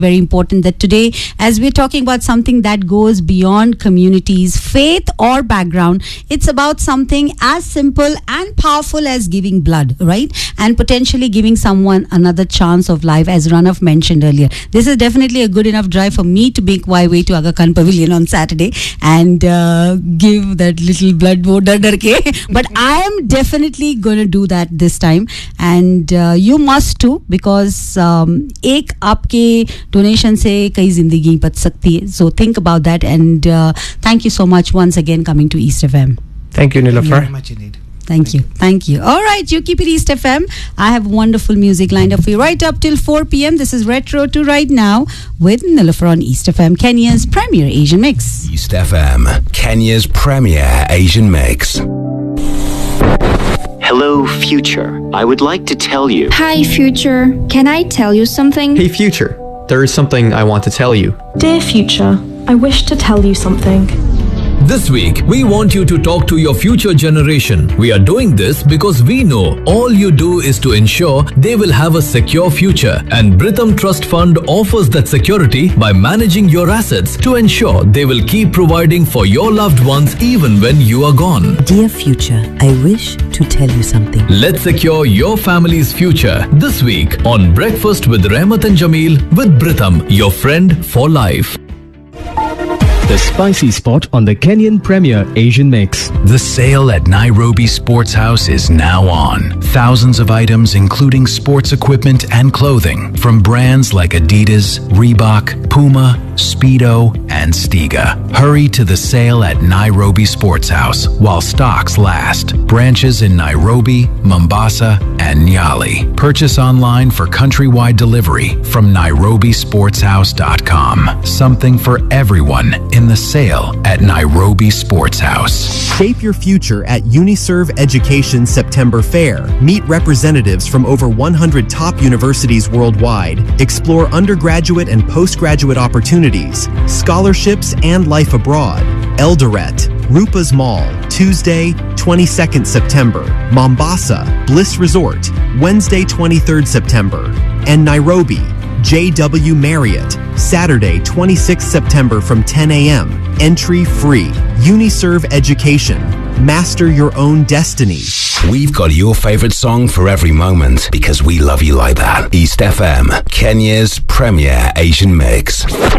very important that today, as we're talking about something that goes beyond communities, faith or background, it's about something as simple and powerful as giving blood, right? And potentially giving someone another chance of life, as Ranav mentioned earlier. This is definitely a good enough drive for me to make my way to Aga Khan Pavilion on Saturday and give that little blood vote. But I am definitely going to do that this time, and you must too, because एक आपके donation से कई जिंदगी बच सकती है. So think about that, and thank you so much once again coming to East FM. Thank you, Nilafar. Very much indeed. Thank you. All right, you keep it East FM. I have wonderful music lined up for you right up till 4 p.m. This is Retro to Right Now with Nilafar on East FM, Kenya's premier Asian mix. East FM, Kenya's premier Asian mix. Hello, future. I would like to tell you. Hi, future. Can I tell you something? Hey, future. There is something I want to tell you. Dear future, I wish to tell you something. This week, we want you to talk to your future generation. We are doing this because we know all you do is to ensure they will have a secure future. And Britam Trust Fund offers that security by managing your assets to ensure they will keep providing for your loved ones even when you are gone. Dear future, I wish to tell you something. Let's secure your family's future this week on Breakfast with Rahmat and Jameel with Britam, your friend for life. The spicy spot on the Kenyan Premier Asian Mix. The sale at Nairobi Sports House is now on. Thousands of items including sports equipment and clothing from brands like Adidas, Reebok, Puma, Speedo, and Stiga. Hurry to the sale at Nairobi Sports House while stocks last. Branches in Nairobi, Mombasa, and Nyali. Purchase online for countrywide delivery from nairobisportshouse.com. Something for everyone in the sale at Nairobi Sports House. Shape your future at Uniserve Education September Fair. Meet representatives from over 100 top universities worldwide. Explore undergraduate and postgraduate opportunities, scholarships, and life abroad. Eldoret, Rupa's Mall, Tuesday, 22nd September. Mombasa, Bliss Resort, Wednesday, 23rd September. And Nairobi, JW Marriott, Saturday, 26th September from 10 a.m. Entry free. Uniserve Education. Master your own destiny. We've got your favorite song for every moment because we love you like that. East FM, Kenya's premier Asian mix.